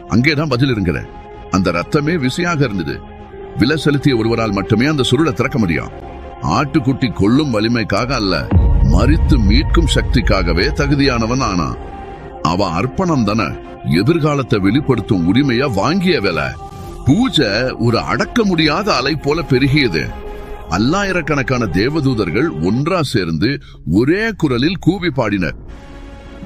அங்கேதான் பதில் இருங்கிற. அந்த ரத்தமே விசையாக இருந்தது. விலை செலுத்திய ஒருவரால் மட்டுமே அந்த சுருளை திறக்க முடியும். ஆட்டுக்குட்டி கொள்ளும் வலிமைக்காக அல்ல, மரித்து மீட்கும் சக்திக்காகவே தகுதியானவன் ஆனா. அவ அர்ப்பணம் தான எதிர்காலத்தை வெளிப்படுத்தும் உரிமைய வாங்கிய வேலை. பூஜை ஒரு அடக்க முடியாத அலை போல பெருகியது. பல்லாயிரக்கணக்கான தேவதூதர்கள் ஒன்றா சேர்ந்து ஒரே குரலில் கூவி பாடினர்.